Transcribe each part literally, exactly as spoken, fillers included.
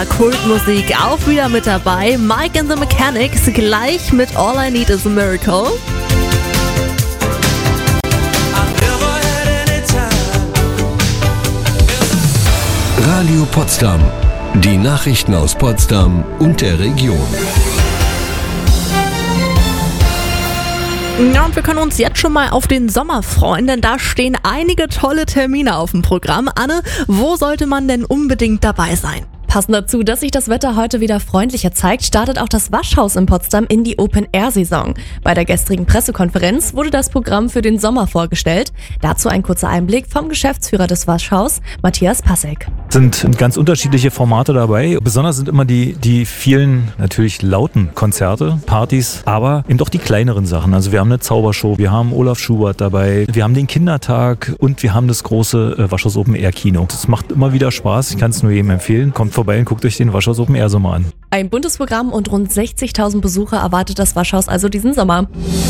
Kultmusik auch wieder mit dabei. Mike and the Mechanics gleich mit All I Need Is a Miracle. Radio Potsdam. Die Nachrichten aus Potsdam und der Region. Ja, und wir können uns jetzt schon mal auf den Sommer freuen, denn da stehen einige tolle Termine auf dem Programm. Anne, wo sollte man denn unbedingt dabei sein? Passend dazu, dass sich das Wetter heute wieder freundlicher zeigt, startet auch das Waschhaus in Potsdam in die Open-Air-Saison. Bei der gestrigen Pressekonferenz wurde das Programm für den Sommer vorgestellt. Dazu ein kurzer Einblick vom Geschäftsführer des Waschhaus, Matthias Passek. Es sind ganz unterschiedliche Formate dabei. Besonders sind immer die, die vielen, natürlich lauten Konzerte, Partys, aber eben doch die kleineren Sachen. Also wir haben eine Zaubershow, wir haben Olaf Schubert dabei, wir haben den Kindertag und wir haben das große äh, Waschhaus Open Air Kino. Das macht immer wieder Spaß, ich kann es nur jedem empfehlen. Kommt vorbei und guckt euch den Waschhaus Open Air Sommer an. Ein buntes Programm und rund sechzigtausend Besucher erwartet das Waschhaus also diesen Sommer.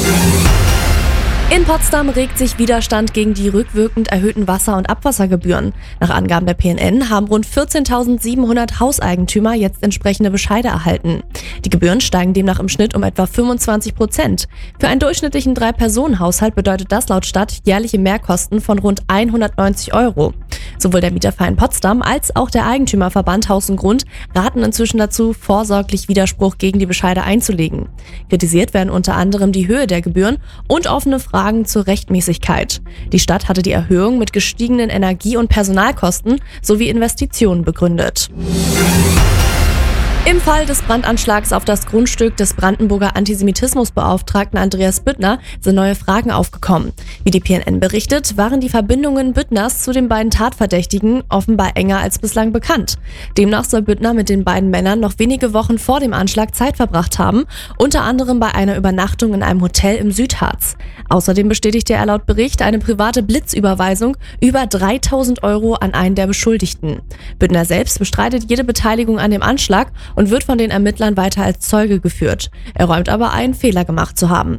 In Potsdam regt sich Widerstand gegen die rückwirkend erhöhten Wasser- und Abwassergebühren. Nach Angaben der P N N haben rund vierzehntausendsiebenhundert Hauseigentümer jetzt entsprechende Bescheide erhalten. Die Gebühren steigen demnach im Schnitt um etwa fünfundzwanzig Prozent. Für einen durchschnittlichen Drei-Personen-Haushalt bedeutet das laut Stadt jährliche Mehrkosten von rund hundertneunzig Euro. Sowohl der Mieterverein Potsdam als auch der Eigentümerverband Haus und Grund raten inzwischen dazu, vorsorglich Widerspruch gegen die Bescheide einzulegen. Kritisiert werden unter anderem die Höhe der Gebühren und offene Fragen zur Rechtmäßigkeit. Die Stadt hatte die Erhöhung mit gestiegenen Energie- und Personalkosten sowie Investitionen begründet. Im Fall des Brandanschlags auf das Grundstück des Brandenburger Antisemitismusbeauftragten Andreas Büttner sind neue Fragen aufgekommen. Wie die P N N berichtet, waren die Verbindungen Büttners zu den beiden Tatverdächtigen offenbar enger als bislang bekannt. Demnach soll Büttner mit den beiden Männern noch wenige Wochen vor dem Anschlag Zeit verbracht haben, unter anderem bei einer Übernachtung in einem Hotel im Südharz. Außerdem bestätigte er laut Bericht eine private Blitzüberweisung über dreitausend Euro an einen der Beschuldigten. Büttner selbst bestreitet jede Beteiligung an dem Anschlag und wird von den Ermittlern weiter als Zeuge geführt. Er räumt aber ein, Fehler gemacht zu haben.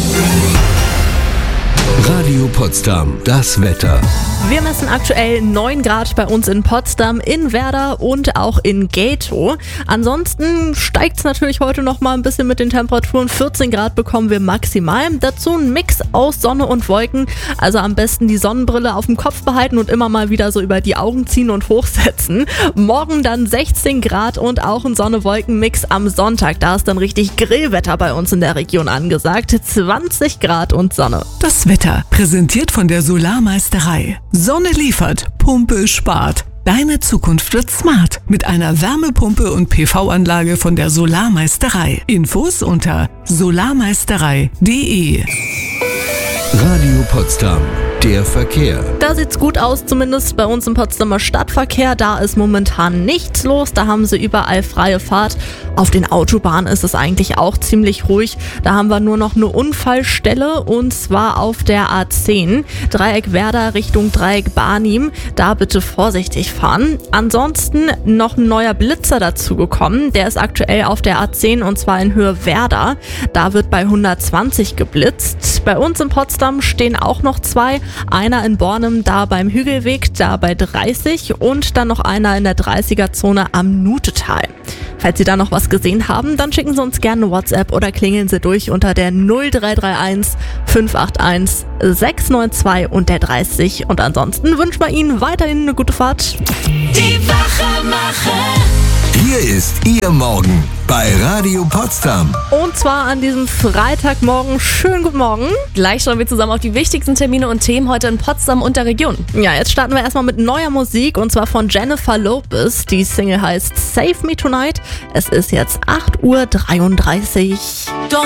Radio Potsdam, das Wetter. Wir messen aktuell neun Grad bei uns in Potsdam, in Werder und auch in Gatow. Ansonsten steigt es natürlich heute noch mal ein bisschen mit den Temperaturen. vierzehn Grad bekommen wir maximal. Dazu ein Mix aus Sonne und Wolken. Also am besten die Sonnenbrille auf dem Kopf behalten und immer mal wieder so über die Augen ziehen und hochsetzen. Morgen dann sechzehn Grad und auch ein Sonne-Wolken-Mix am Sonntag. Da ist dann richtig Grillwetter bei uns in der Region angesagt. zwanzig Grad und Sonne. Das Wetter präsentiert von der Solarmeisterei. Sonne liefert, Pumpe spart. Deine Zukunft wird smart mit einer Wärmepumpe und P V-Anlage von der Solarmeisterei. Infos unter solarmeisterei punkt de. Radio Potsdam, der Verkehr. Da sieht's gut aus, zumindest bei uns im Potsdamer Stadtverkehr. Da ist momentan nichts los, da haben sie überall freie Fahrt. Auf den Autobahnen ist es eigentlich auch ziemlich ruhig. Da haben wir nur noch eine Unfallstelle und zwar auf der A zehn. Dreieck Werder Richtung Dreieck Barnim. Da bitte vorsichtig fahren. Ansonsten noch ein neuer Blitzer dazugekommen. Der ist aktuell auf der A zehn und zwar in Höhe Werder. Da wird bei hundertzwanzig geblitzt. Bei uns in Potsdam stehen auch noch zwei. Einer in Bornem, da beim Hügelweg, da bei dreißig und dann noch einer in der dreißiger-Zone am Nutetal. Falls Sie da noch was gesehen haben, dann schicken Sie uns gerne eine WhatsApp oder klingeln Sie durch unter der null drei drei eins fünf acht eins sechs neun zwei und der dreißig. Und ansonsten wünschen wir Ihnen weiterhin eine gute Fahrt. Die Wachemacher. Hier ist Ihr Morgen bei Radio Potsdam. Und zwar an diesem Freitagmorgen. Schönen guten Morgen. Gleich schauen wir zusammen auf die wichtigsten Termine und Themen heute in Potsdam und der Region. Ja, jetzt starten wir erstmal mit neuer Musik und zwar von Jennifer Lopez. Die Single heißt Save Me Tonight. Es ist jetzt acht Uhr dreiunddreißig. Don't